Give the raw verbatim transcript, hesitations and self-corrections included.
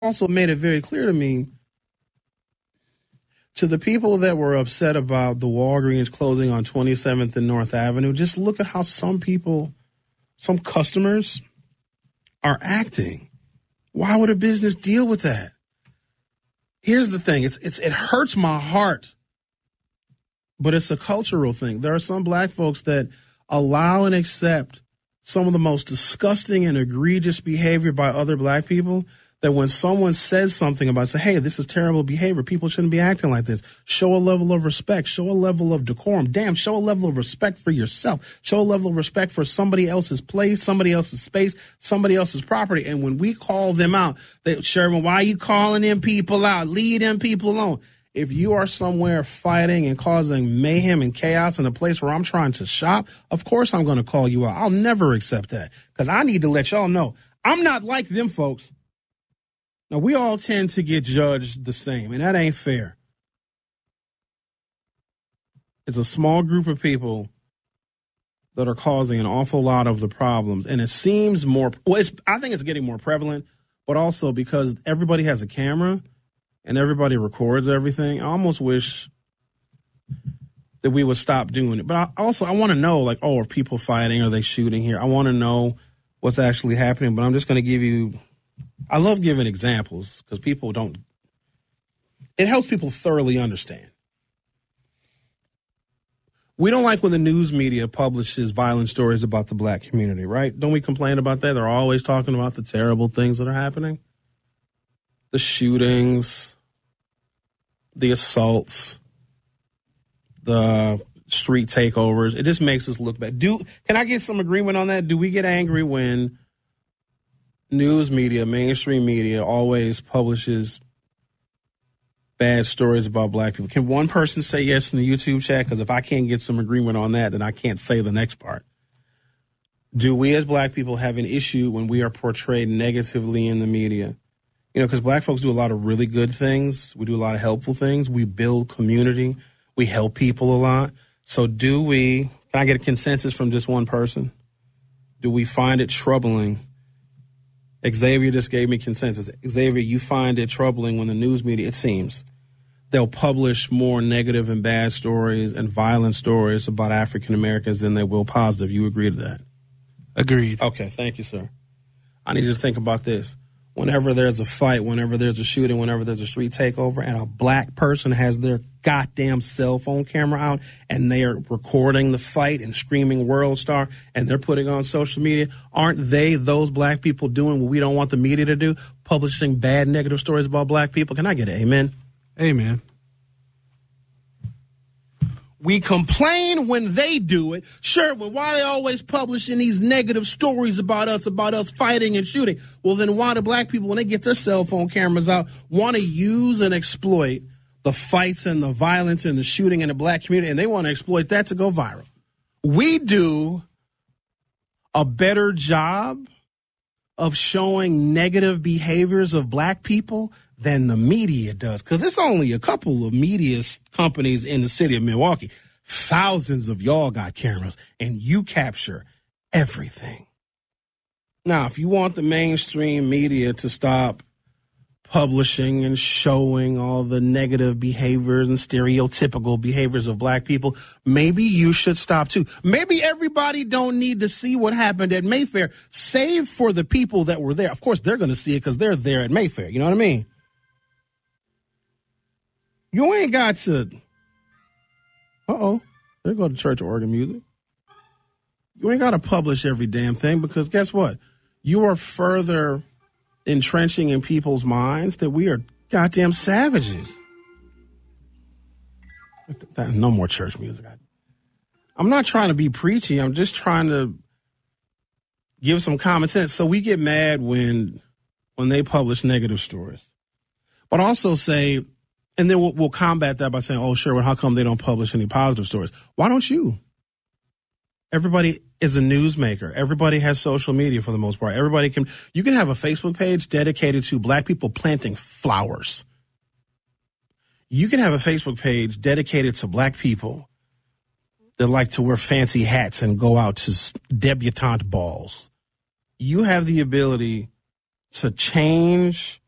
also made it very clear to me, to the people that were upset about the Walgreens closing on twenty-seventh and North Avenue, just look at how some people, some customers are acting. Why would a business deal with that? Here's the thing. It's, it's, it hurts my heart, but it's a cultural thing. There are some black folks that allow and accept some of the most disgusting and egregious behavior by other black people, that when someone says something about, say, hey, this is terrible behavior, people shouldn't be acting like this. Show a level of respect. Show a level of decorum. Damn, show a level of respect for yourself. Show a level of respect for somebody else's place, somebody else's space, somebody else's property. And when we call them out, they, Sherman, why are you calling them people out? Leave them people alone. If you are somewhere fighting and causing mayhem and chaos in a place where I'm trying to shop, of course I'm going to call you out. I'll never accept that, because I need to let y'all know I'm not like them folks. Now, we all tend to get judged the same, and that ain't fair. It's a small group of people that are causing an awful lot of the problems, and it seems more, well, it's, I think it's getting more prevalent, but also because everybody has a camera and everybody records everything. I almost wish that we would stop doing it. But I also, I want to know, like, oh, are people fighting? Are they shooting here? I want to know what's actually happening, but I'm just going to give you, I love giving examples because people don't, it helps people thoroughly understand. We don't like when the news media publishes violent stories about the black community, right? Don't we complain about that? They're always talking about the terrible things that are happening. The shootings, the assaults, the street takeovers. It just makes us look bad. Do, can I get some agreement on that? Do we get angry when news media, mainstream media, always publishes bad stories about black people? Can one person say yes in the YouTube chat? Because if I can't get some agreement on that, then I can't say the next part. Do we as black people have an issue when we are portrayed negatively in the media? You know, because black folks do a lot of really good things. We do a lot of helpful things. We build community. We help people a lot. So do we, can I get a consensus from just one person? Do we find it troubling? Xavier just gave me consensus. Xavier, you find it troubling when the news media, it seems, they'll publish more negative and bad stories and violent stories about African Americans than they will positive. You agree to that? Agreed. Okay, thank you, sir. I need you to think about this. Whenever there's a fight, whenever there's a shooting, whenever there's a street takeover, and a black person has their goddamn cell phone camera out and they are recording the fight and screaming World Star and they're putting on social media, aren't they, those black people, doing what we don't want the media to do, publishing bad, negative stories about black people? Can I get an amen? Amen. We complain when they do it. Sure, well, why are they always publishing these negative stories about us, about us fighting and shooting? Well, then why do black people, when they get their cell phone cameras out, want to use and exploit the fights and the violence and the shooting in the black community, and they want to exploit that to go viral? We do a better job of showing negative behaviors of black people than the media does, because there's only a couple of media companies in the city of Milwaukee. Thousands of y'all got cameras, and you capture everything. Now, if you want the mainstream media to stop publishing and showing all the negative behaviors and stereotypical behaviors of black people, maybe you should stop too. Maybe everybody don't need to see what happened at Mayfair, save for the people that were there. Of course, they're going to see it because they're there at Mayfair. You know what I mean? You ain't got to, uh-oh, there go the church organ music. You ain't got to publish every damn thing, because guess what? You are further entrenching in people's minds that we are goddamn savages. No more church music. I'm not trying to be preachy. I'm just trying to give some common sense. So we get mad when when they publish negative stories, but also say, and then we'll, we'll combat that by saying, oh, sure, well, how come they don't publish any positive stories? Why don't you? Everybody is a newsmaker. Everybody has social media for the most part. Everybody can, you can have a Facebook page dedicated to black people planting flowers. You can have a Facebook page dedicated to black people that like to wear fancy hats and go out to debutante balls. You have the ability to change